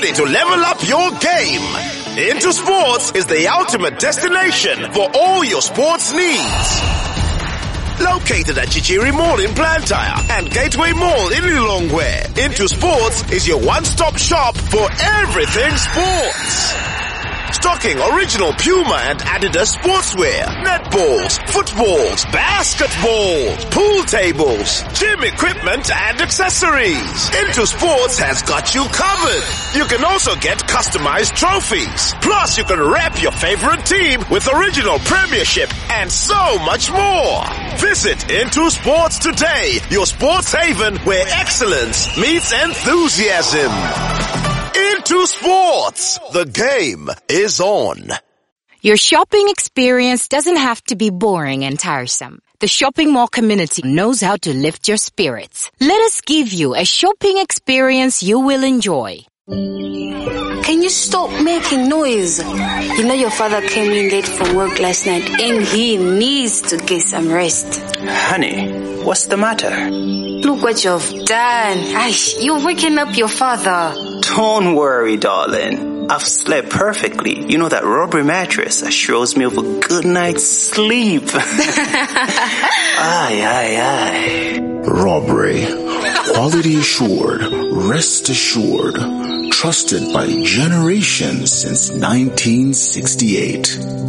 ready to level up your game. Into Sports is the ultimate destination for all your sports needs. Located at Chichiri Mall in Blantyre and Gateway Mall in Lilongwe, Into Sports is your one-stop shop for everything sports. Stocking original Puma and Adidas sportswear, netballs, footballs, basketballs, pool tables, gym equipment and accessories. Into Sports has got you covered. You can also get customized trophies. Plus you can rep your favorite team with original premiership and so much more. Visit Into Sports today, your sports haven where excellence meets enthusiasm. Into Sports. The game is on. Your shopping experience doesn't have to be boring and tiresome. The shopping mall community knows how to lift your spirits. Let us give you a shopping experience you will enjoy. Can you stop making noise? You know your father came in late from work last night and he needs to get some rest. Honey, what's the matter? Look what you've done. You're waking up your father. Don't worry, darling. I've slept perfectly. You know that rubber mattress assures me of a good night's sleep. Aye. Robbery. Quality assured. Rest assured. Trusted by generations since 1968.